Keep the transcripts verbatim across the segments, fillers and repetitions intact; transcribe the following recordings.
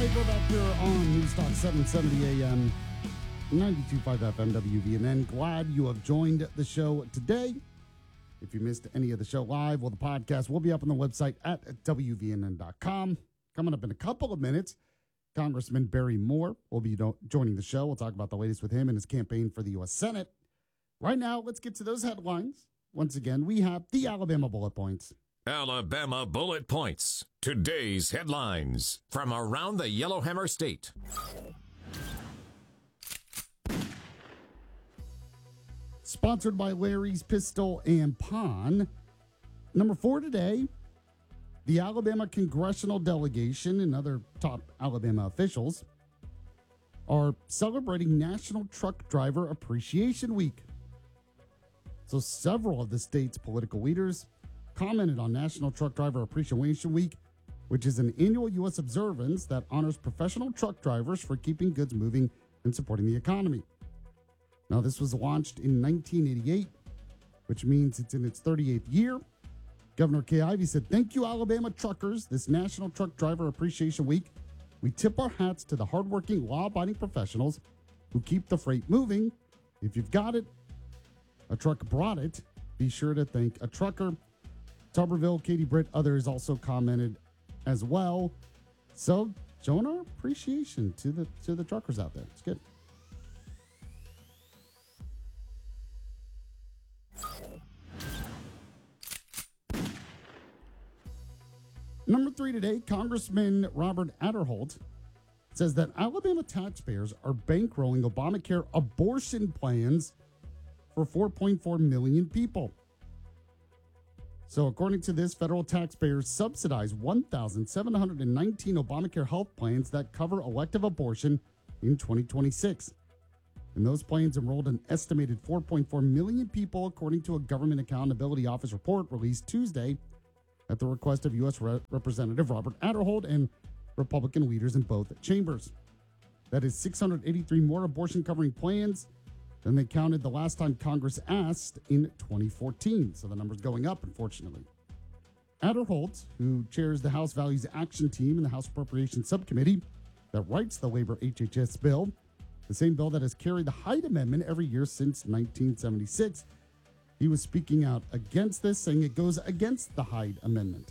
right, we're back here on Newstalk seven seventy A M, ninety-two point five F M W V N N. Glad you have joined the show today. If you missed any of the show live, well, the podcast will be up on the website at W V N N dot com. Coming up in a couple of minutes, Congressman Barry Moore will be do- joining the show. We'll talk about the latest with him and his campaign for the U S Senate. Right now, let's get to those headlines. Once again, we have the Alabama Bullet Points. Alabama Bullet Points. Today's headlines from around the Yellowhammer State. Sponsored by Larry's Pistol and Pawn. Number four today, the Alabama congressional delegation and other top Alabama officials are celebrating National Truck Driver Appreciation Week. So several of the state's political leaders commented on National Truck Driver Appreciation Week, which is an annual U S observance that honors professional truck drivers for keeping goods moving and supporting the economy. Now, this was launched in nineteen eighty-eight, which means it's in its thirty-eighth year. Governor Kay Ivey said, "Thank you, Alabama truckers. This National Truck Driver Appreciation Week, we tip our hats to the hardworking, law-abiding professionals who keep the freight moving. If you've got it, a truck brought it. Be sure to thank a trucker." Tuberville, Katie Britt, others also commented as well. So, showing our appreciation to the to the truckers out there. It's good. Number three today, Congressman Robert Aderholt says that Alabama taxpayers are bankrolling Obamacare abortion plans for four point four million people. So according to this, federal taxpayers subsidize one thousand seven hundred nineteen Obamacare health plans that cover elective abortion in twenty twenty-six. And those plans enrolled an estimated four point four million people, according to a Government Accountability Office report released Tuesday at the request of U S Re- Representative Robert Aderholt and Republican leaders in both chambers. That is six hundred eighty-three more abortion-covering plans than they counted the last time Congress asked in twenty fourteen. So the number's going up, unfortunately. Aderholt, who chairs the House Values Action Team in the House Appropriations Subcommittee that writes the labor H H S bill, the same bill that has carried the Hyde Amendment every year since nineteen seventy-six, he was speaking out against this, saying it goes against the Hyde Amendment.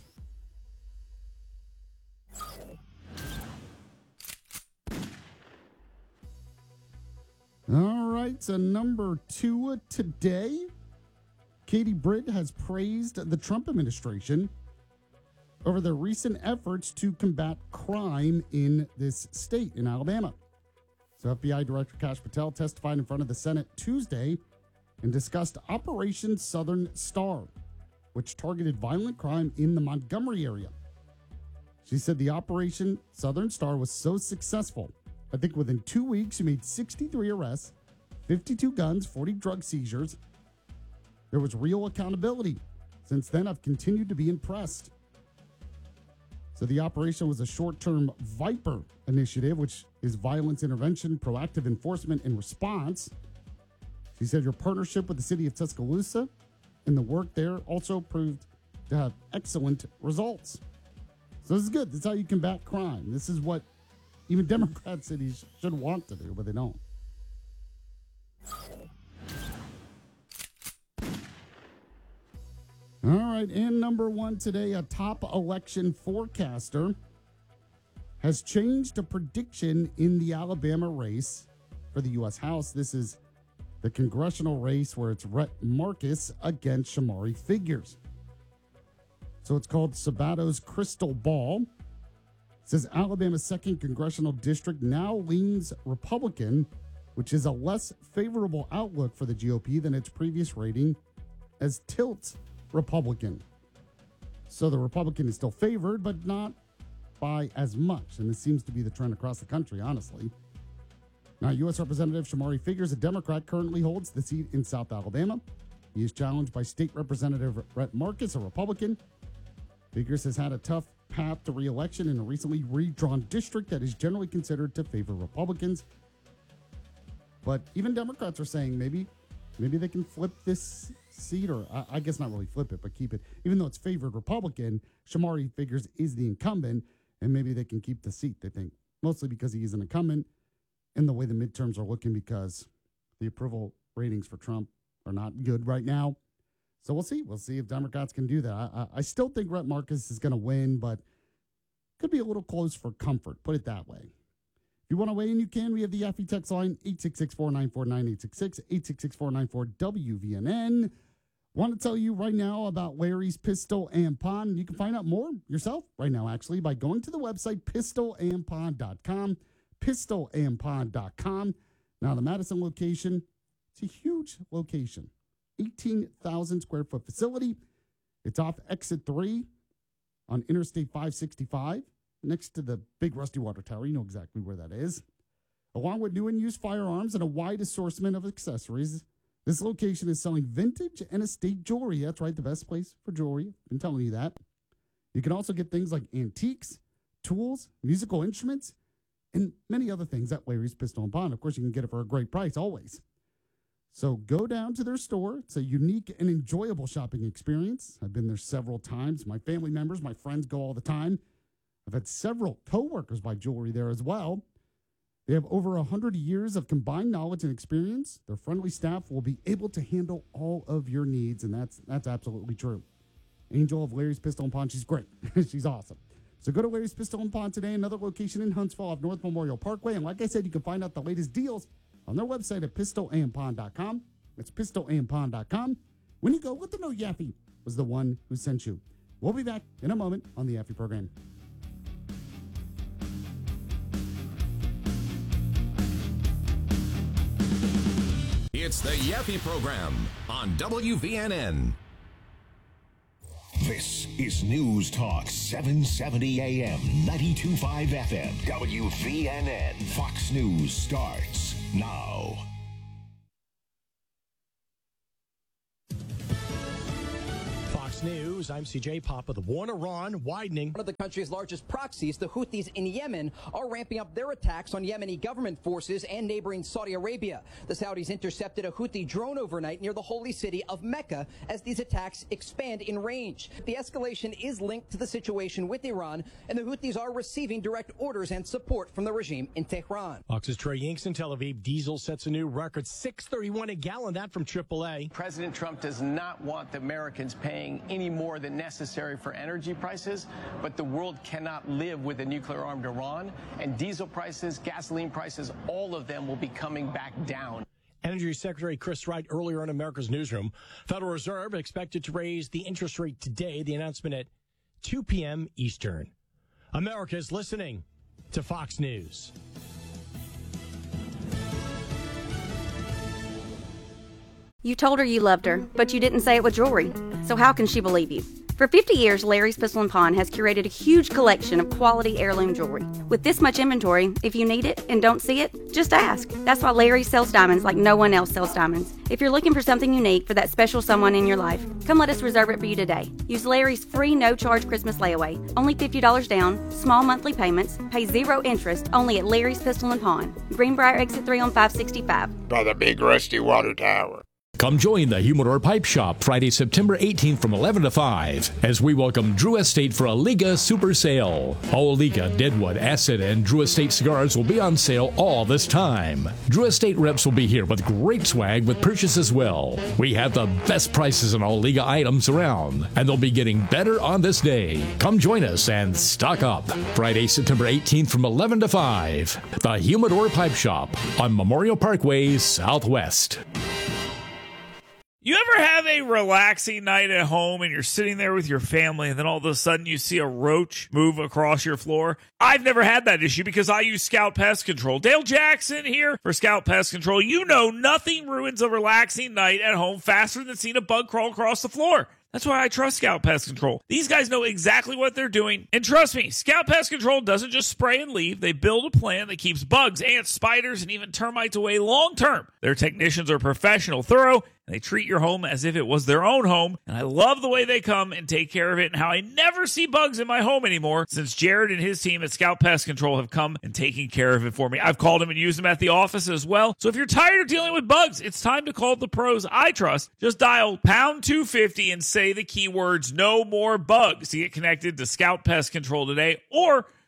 All right, so number two today, Katie Britt has praised the Trump administration over their recent efforts to combat crime in this state, in Alabama. So F B I Director Kash Patel testified in front of the Senate Tuesday and discussed Operation Southern Star, which targeted violent crime in the Montgomery area. She said the Operation Southern Star was so successful, I think within two weeks, you made sixty-three arrests, fifty-two guns, forty drug seizures. There was real accountability. Since then, I've continued to be impressed. So the operation was a short-term VIPER initiative, which is violence intervention, proactive enforcement, and response. She said your partnership with the city of Tuscaloosa and the work there also proved to have excellent results. So this is good. This is how you combat crime. This is what even Democrat cities should want to do, but they don't. All right, and number one today, a top election forecaster has changed a prediction in the Alabama race for the U S House. This is the congressional race where it's Rhett Marcus against Shamari Figures. So it's called Sabato's Crystal Ball. It says Alabama's second congressional district now leans Republican, which is a less favorable outlook for the G O P than its previous rating as tilts Republican. So the Republican is still favored, but not by as much. And this seems to be the trend across the country, honestly. Now, U S Representative Shamari Figures, a Democrat, currently holds the seat in South Alabama. He is challenged by State Representative Rhett Marcus, a Republican. Figures has had a tough path to re-election in a recently redrawn district that is generally considered to favor Republicans. But even Democrats are saying maybe maybe they can flip this seat, or I, I guess not really flip it, but keep it. Even though it's favored Republican, Shamari Figures is the incumbent, and maybe they can keep the seat. They think mostly because he is an incumbent and the way the midterms are looking because the approval ratings for Trump are not good right now. So we'll see. We'll see if Democrats can do that. I, I still think Rhett Marcus is going to win, but could be a little close for comfort. Put it that way. If you want to weigh in, you can. We have the Yaffe text line, eight six six, four nine four, nine eight six six, eight six six, four nine four, W V N N. Want to tell you right now about Larry's Pistol and Pawn. You can find out more yourself right now, actually, by going to the website pistol and pawn dot com, pistol and pawn dot com. Now, the Madison location, it's a huge location, eighteen thousand square foot facility. It's off exit three on Interstate five sixty-five, next to the big Rusty Water Tower. You know exactly where that is. Along with new and used firearms and a wide assortment of accessories, this location is selling vintage and estate jewelry. That's right, the best place for jewelry. I've been telling you that. You can also get things like antiques, tools, musical instruments, and many other things at Larry's Pistol and Pawn. Of course, you can get it for a great price always. So go down to their store. It's a unique and enjoyable shopping experience. I've been there several times. My family members, my friends go all the time. I've had several coworkers buy jewelry there as well. They have over one hundred years of combined knowledge and experience. Their friendly staff will be able to handle all of your needs, and that's that's absolutely true. Angel of Larry's Pistol and Pawn, she's great. She's awesome. So go to Larry's Pistol and Pawn today, another location in Huntsville off North Memorial Parkway. And like I said, you can find out the latest deals on their website at pistol and pawn dot com. It's pistol and pawn dot com. When you go, let them know Yaffe was the one who sent you. We'll be back in a moment on the Yaffe program. It's the Yaffe program on W V N N. This is News Talk seven seventy A M, ninety-two point five F M, W V N N. Fox News starts now. News. I'm C J Papa. The war in Iran widening. One of the country's largest proxies, the Houthis in Yemen, are ramping up their attacks on Yemeni government forces and neighboring Saudi Arabia. The Saudis intercepted a Houthi drone overnight near the holy city of Mecca as these attacks expand in range. The escalation is linked to the situation with Iran, and the Houthis are receiving direct orders and support from the regime in Tehran. Fox's Trey Yinks in Tel Aviv. Diesel sets a new record, six thirty-one a gallon. That from triple A. President Trump does not want the Americans paying any more than necessary for energy prices, but the world cannot live with a nuclear-armed Iran, and diesel prices, gasoline prices, all of them will be coming back down. Energy Secretary Chris Wright earlier in America's Newsroom. Federal Reserve expected to raise the interest rate today. The announcement at two p.m. Eastern. America is listening to Fox News. You told her you loved her, but you didn't say it with jewelry. So how can she believe you? For fifty years, Larry's Pistol and Pawn has curated a huge collection of quality heirloom jewelry. With this much inventory, if you need it and don't see it, just ask. That's why Larry sells diamonds like no one else sells diamonds. If you're looking for something unique for that special someone in your life, come let us reserve it for you today. Use Larry's free no-charge Christmas layaway. Only fifty dollars down, small monthly payments, pay zero interest, only at Larry's Pistol and Pawn. Greenbrier Exit three on five sixty-five. By the big Rusty Water Tower. Come join the Humidor Pipe Shop Friday, September eighteenth from eleven to five as we welcome Drew Estate for a Liga Super Sale. All Liga, Deadwood, Acid, and Drew Estate cigars will be on sale all this time. Drew Estate reps will be here with great swag with purchase as well. We have the best prices on all Liga items around, and they'll be getting better on this day. Come join us and stock up. Friday, September eighteenth from eleven to five. The Humidor Pipe Shop on Memorial Parkway, Southwest. You ever have a relaxing night at home and you're sitting there with your family and then all of a sudden you see a roach move across your floor? I've never had that issue because I use Scout Pest Control. Dale Jackson here for Scout Pest Control. You know nothing ruins a relaxing night at home faster than seeing a bug crawl across the floor. That's why I trust Scout Pest Control. These guys know exactly what they're doing. And trust me, Scout Pest Control doesn't just spray and leave. They build a plan that keeps bugs, ants, spiders, and even termites away long term. Their technicians are professional, thorough, and they treat your home as if it was their own home. And I love the way they come and take care of it and how I never see bugs in my home anymore since Jared and his team at Scout Pest Control have come and taken care of it for me. I've called them and used them at the office as well. So if you're tired of dealing with bugs, it's time to call the pros I trust. Just dial pound two fifty and say the keywords no more bugs to get connected to Scout Pest Control today, or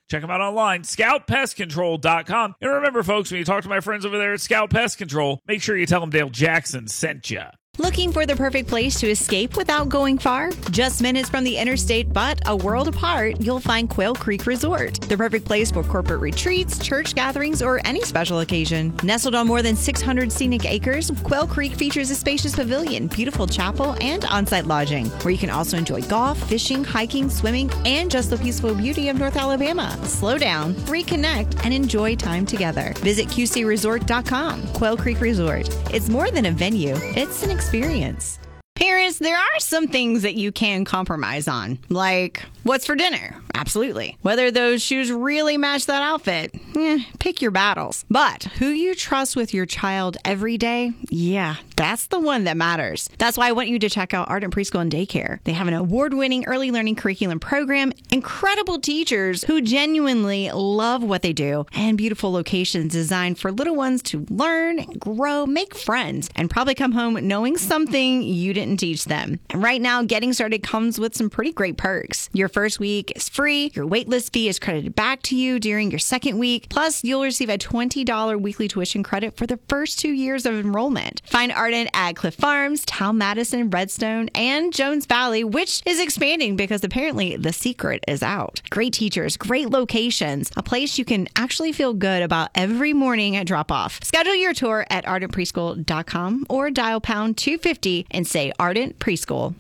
Check them out online, scout pest control dot com. And remember, folks, when you talk to my friends over there at Scout Pest Control, make sure you tell them Dale Jackson sent you. Looking for the perfect place to escape without going far? Just minutes from the interstate, but a world apart, you'll find Quail Creek Resort. The perfect place for corporate retreats, church gatherings, or any special occasion. Nestled on more than six hundred scenic acres, Quail Creek features a spacious pavilion, beautiful chapel, and on-site lodging, where you can also enjoy golf, fishing, hiking, swimming, and just the peaceful beauty of North Alabama. Slow down, reconnect, and enjoy time together. Visit Q C resort dot com. Quail Creek Resort. It's more than a venue. It's an experience. experience. Parents, there are some things that you can compromise on, like what's for dinner. Absolutely. Whether those shoes really match that outfit, eh, pick your battles. But who you trust with your child every day, yeah, that's the one that matters. That's why I want you to check out Ardent Preschool and Daycare. They have an award-winning early learning curriculum program, incredible teachers who genuinely love what they do, and beautiful locations designed for little ones to learn, grow, make friends, and probably come home knowing something you didn't teach them. And right now, getting started comes with some pretty great perks. Your first week is free. Your waitlist fee is credited back to you during your second week. Plus, you'll receive a twenty dollars weekly tuition credit for the first two years of enrollment. Find Ardent at Cliff Farms, Town Madison, Redstone, and Jones Valley, which is expanding because apparently the secret is out. Great teachers, great locations, a place you can actually feel good about every morning at drop-off. Schedule your tour at ardent preschool dot com or dial pound two fifty and say Ardent Preschool.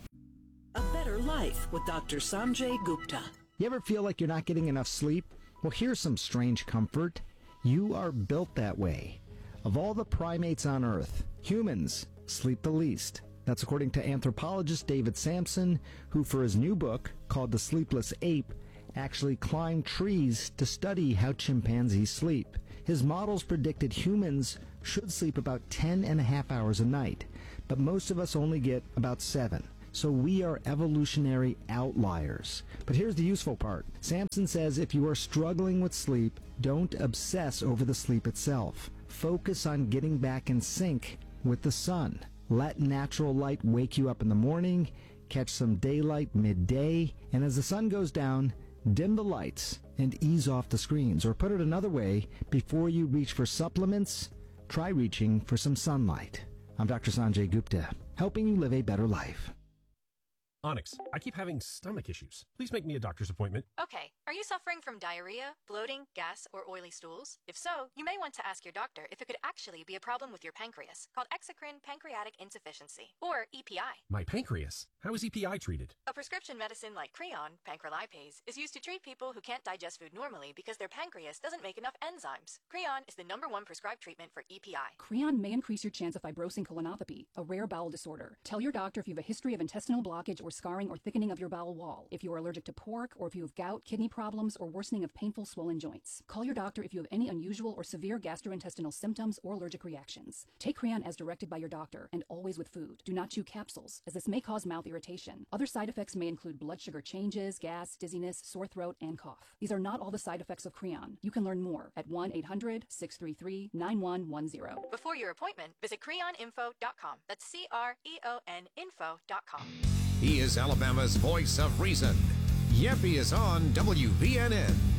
A better life with Doctor Sanjay Gupta. You ever feel like you're not getting enough sleep? Well, here's some strange comfort. You are built that way. Of all the primates on Earth, humans sleep the least. That's according to anthropologist David Sampson, who for his new book, called The Sleepless Ape, actually climbed trees to study how chimpanzees sleep. His models predicted humans should sleep about ten and a half hours a night, but most of us only get about seven. So we are evolutionary outliers. But here's the useful part. Sampson says if you are struggling with sleep, don't obsess over the sleep itself. Focus on getting back in sync with the sun. Let natural light wake you up in the morning, catch some daylight midday, and as the sun goes down, dim the lights and ease off the screens. Or put it another way, before you reach for supplements, try reaching for some sunlight. I'm Doctor Sanjay Gupta, helping you live a better life. Onyx, I keep having stomach issues. Please make me a doctor's appointment. Okay, are you suffering from diarrhea, bloating, gas, or oily stools? If so, you may want to ask your doctor if it could actually be a problem with your pancreas, called exocrine pancreatic insufficiency, or E P I. My pancreas? How is E P I treated? A prescription medicine like Creon, pancrelipase, is used to treat people who can't digest food normally because their pancreas doesn't make enough enzymes. Creon is the number one prescribed treatment for E P I. Creon may increase your chance of fibrosing colonopathy, a rare bowel disorder. Tell your doctor if you have a history of intestinal blockage or scarring or thickening of your bowel wall, if you are allergic to pork, or if you have gout, kidney problems, or worsening of painful swollen joints. Call your doctor if you have any unusual or severe gastrointestinal symptoms or allergic reactions. Take Creon as directed by your doctor, and always with food. Do not chew capsules, as this may cause mouth irritation. Other side effects may include blood sugar changes, gas, dizziness, sore throat, and cough. These are not all the side effects of Creon. You can learn more at one eight hundred, six three three, nine one one zero. Before your appointment, visit creon info dot com. That's C R E O N info dot com. He is Alabama's voice of reason. Yep, he is on W V N N.